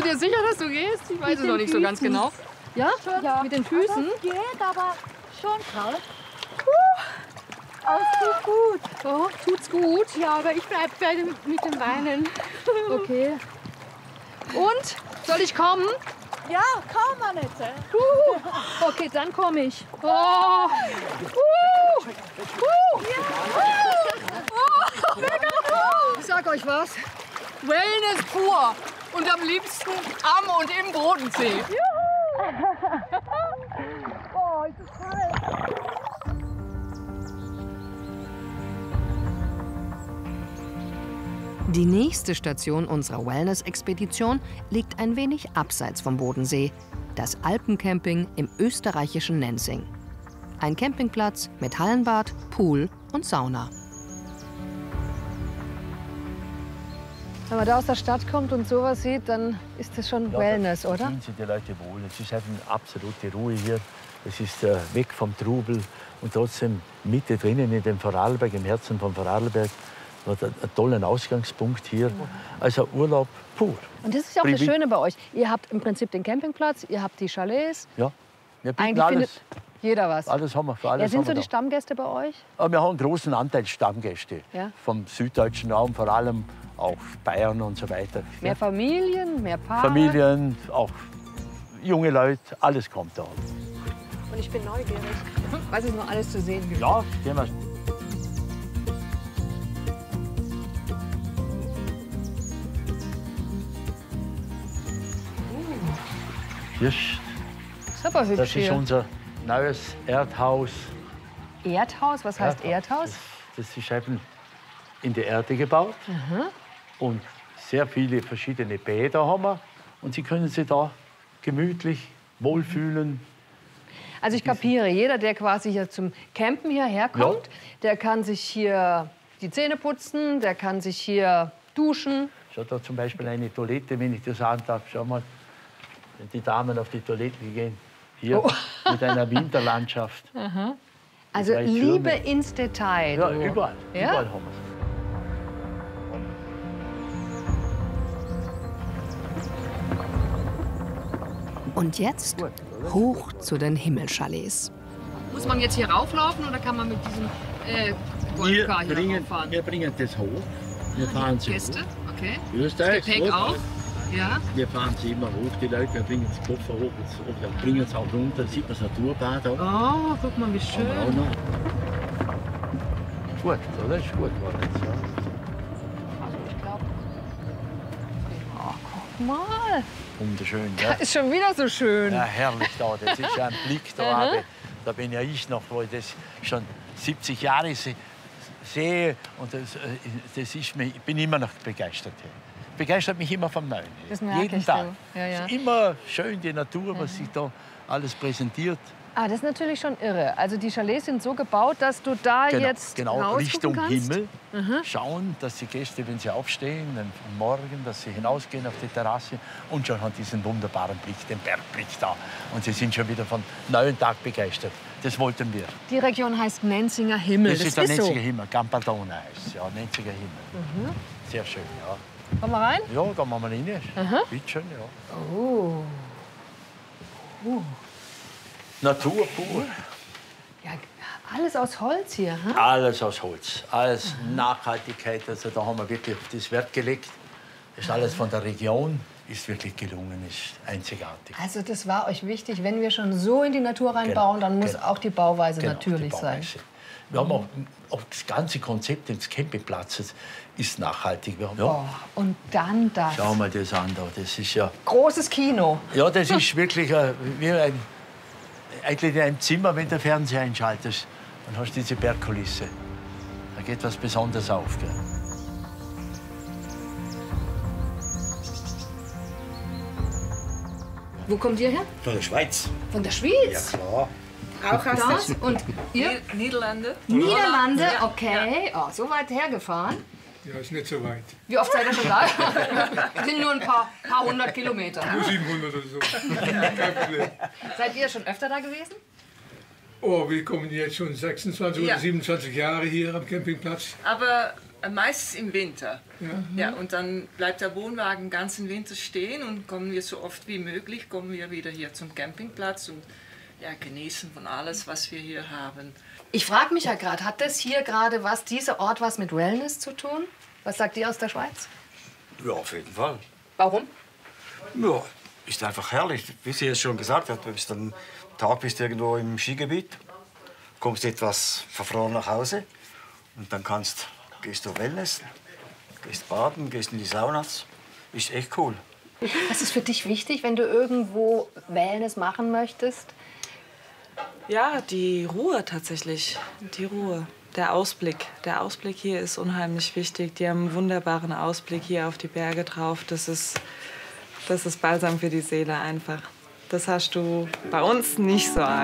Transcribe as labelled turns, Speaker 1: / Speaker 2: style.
Speaker 1: dir sicher, dass du gehst? Ich weiß es noch nicht so ganz genau. Ja?
Speaker 2: Ja,
Speaker 1: mit den Füßen?
Speaker 2: Das geht, aber schon kalt. Es tut gut.
Speaker 1: Oh, tut's gut?
Speaker 2: Ja, aber ich bleib mit dem Weinen.
Speaker 1: Okay. Und? Soll ich kommen?
Speaker 2: Ja, komm, Annette.
Speaker 1: Okay, dann komme ich. Oh. Ich sag euch was. Wellness pur. Und am liebsten am und im Bodensee.
Speaker 2: Oh, ist das kalt.
Speaker 3: Die nächste Station unserer Wellness-Expedition liegt ein wenig abseits vom Bodensee. Das Alpencamping im österreichischen Nenzing. Ein Campingplatz mit Hallenbad, Pool und Sauna.
Speaker 1: Wenn man da aus der Stadt kommt und sowas sieht, dann ist das schon Wellness, oder?
Speaker 4: Da fühlen sich die Leute wohl. Es ist eine absolute Ruhe hier. Es ist weg vom Trubel und trotzdem Mitte drinnen in dem Vorarlberg, im Herzen von Vorarlberg. Hat einen tollen Ausgangspunkt hier. Also Urlaub pur.
Speaker 1: Und das ist ja auch das Schöne bei euch. Ihr habt im Prinzip den Campingplatz, ihr habt die Chalets.
Speaker 4: Ja, wir bieten
Speaker 1: Eigentlich
Speaker 4: alles.
Speaker 1: findet jeder was.
Speaker 4: Alles haben wir, für alles
Speaker 1: Ja, sind
Speaker 4: haben
Speaker 1: so
Speaker 4: wir
Speaker 1: die
Speaker 4: da.
Speaker 1: Stammgäste bei euch?
Speaker 4: Aber wir haben einen großen Anteil Stammgäste.
Speaker 1: Ja.
Speaker 4: Vom süddeutschen Raum, vor allem auch Bayern und so weiter.
Speaker 1: Mehr Familien, mehr Paare.
Speaker 4: Familien, auch junge Leute, alles kommt da.
Speaker 1: Und ich bin neugierig, was es noch alles zu sehen gibt.
Speaker 4: Ja, gehen wir. Hier ist,
Speaker 1: Super hübsch
Speaker 4: das ist
Speaker 1: hier.
Speaker 4: unser neues Erdhaus.
Speaker 1: Erdhaus? Was heißt Erdhaus?
Speaker 4: Das ist eben in der Erde gebaut. Und sehr viele verschiedene Bäder haben wir. Und Sie können sich da gemütlich wohlfühlen.
Speaker 1: Also ich kapiere, jeder, der quasi hier zum Campen hierher kommt, der kann sich hier die Zähne putzen, der kann sich hier duschen.
Speaker 4: Schau da zum Beispiel eine Toilette, wenn ich das sagen darf. Schau mal, wenn die Damen auf die Toilette gehen. Hier mit einer Winterlandschaft.
Speaker 1: Also
Speaker 4: weiß,
Speaker 1: Liebe
Speaker 4: Schirme.
Speaker 1: ins Detail.
Speaker 4: Ja,
Speaker 1: du.
Speaker 4: überall.
Speaker 1: Ja?
Speaker 4: Überall haben wir es.
Speaker 3: Und jetzt hoch zu den Himmelchalets.
Speaker 1: Muss man jetzt hier rauflaufen oder kann man mit diesem Golfcar hier rauffahren?
Speaker 4: Wir bringen das hoch. Wir fahren sie
Speaker 1: Gäste, okay.
Speaker 4: hoch. Österreich,
Speaker 1: Gepäck auch. Ja.
Speaker 4: Wir fahren sie immer hoch, die Leute. Wir bringen das Koffer hoch oder bringen es auch runter. Da sieht man das Naturbad auch.
Speaker 1: Oh, guck mal, wie schön.
Speaker 4: Auch noch. Gut, oder? Ist gut geworden jetzt, ja.
Speaker 1: Also ich glaube. Oh, guck mal.
Speaker 4: Wunderschön, ja.
Speaker 1: Ist schon wieder so schön.
Speaker 4: Ja, herrlich da. Das ist ja ein Blick da. habe. Da bin ja ich noch, wo ich das schon 70 Jahre sehe. Und das ist mir, ich bin immer noch begeistert hier. Begeistert mich immer vom Neuen.
Speaker 1: Das merke
Speaker 4: Jeden
Speaker 1: ich
Speaker 4: Tag.
Speaker 1: so. Ja, ja.
Speaker 4: Es ist immer schön, die Natur, was sich da alles präsentiert.
Speaker 1: Ah, das ist natürlich schon irre. Also die Chalets sind so gebaut, dass du da jetzt
Speaker 4: Genau,
Speaker 1: rausgucken
Speaker 4: Richtung
Speaker 1: kannst.
Speaker 4: Himmel schauen, dass die Gäste, wenn sie aufstehen, am Morgen, dass sie hinausgehen auf die Terrasse und schon haben diesen wunderbaren Blick, den Bergblick da. Und sie sind schon wieder von neuen Tag begeistert. Das wollten wir.
Speaker 1: Die Region heißt Nenzinger Himmel.
Speaker 4: Das ist der
Speaker 1: so.
Speaker 4: Nenziger Himmel, Campardona heißt es. Ja, Nenziger Himmel. Sehr schön, ja.
Speaker 1: Komm mal rein.
Speaker 4: Ja, da machen wir rein. Bitte schön, ja.
Speaker 1: Oh.
Speaker 4: Natur pur.
Speaker 1: Ja, alles aus Holz hier. Hm?
Speaker 4: Alles aus Holz, alles Nachhaltigkeit. Also da haben wir wirklich auf das Wert gelegt. Das ist alles von der Region. Ist wirklich gelungen, ist einzigartig.
Speaker 1: Also das war euch wichtig, wenn wir schon so in die Natur reinbauen, dann muss auch die Bauweise natürlich sein.
Speaker 4: Wir haben auch das ganze Konzept des Campingplatzes ist nachhaltig. Wir haben,
Speaker 1: Oh, und dann das.
Speaker 4: Schau mal das an da. Das ist ja,
Speaker 1: Großes Kino.
Speaker 4: ja, das ist wirklich wie eigentlich in einem Zimmer, wenn der Fernseher einschaltest, dann hast du diese Bergkulisse. Da geht was Besonderes auf. Gell?
Speaker 1: Wo kommt ihr her?
Speaker 4: Von der Schweiz.
Speaker 1: Von der Schweiz?
Speaker 4: Klar.
Speaker 1: Auch aus das? Und ihr?
Speaker 5: Niederlande.
Speaker 1: Niederlande, okay. Oh, so weit hergefahren.
Speaker 6: Ja, ist nicht so weit.
Speaker 1: Wie oft seid ihr schon da? Sind nur ein paar hundert Kilometer.
Speaker 6: Nur 700 oder so. Kein Problem.
Speaker 1: Seid ihr schon öfter da gewesen?
Speaker 6: Oh, wir kommen jetzt schon 26 oder 27 Jahre hier am Campingplatz.
Speaker 5: Aber Meistens im Winter. Ja, und dann bleibt der Wohnwagen den ganzen Winter stehen und kommen wir so oft wie möglich, kommen wir wieder hier zum Campingplatz und ja, genießen von alles, was wir hier haben.
Speaker 1: Ich frage mich ja gerade, hat das hier gerade dieser Ort was mit Wellness zu tun? Was sagt ihr aus der Schweiz?
Speaker 7: Ja, auf jeden Fall.
Speaker 1: Warum?
Speaker 7: Ja, ist einfach herrlich. Wie sie es schon gesagt hat, du bist am Tag bist du irgendwo im Skigebiet, kommst etwas verfroren nach Hause und dann gehst du Wellness, gehst baden, gehst in die Saunas. Ist echt cool.
Speaker 1: Was ist für dich wichtig, wenn du irgendwo Wellness machen möchtest?
Speaker 8: Ja, die Ruhe tatsächlich. Die Ruhe. Der Ausblick. Der Ausblick hier ist unheimlich wichtig. Die haben einen wunderbaren Ausblick hier auf die Berge drauf. Das ist Balsam für die Seele einfach. Das hast du bei uns nicht so arg.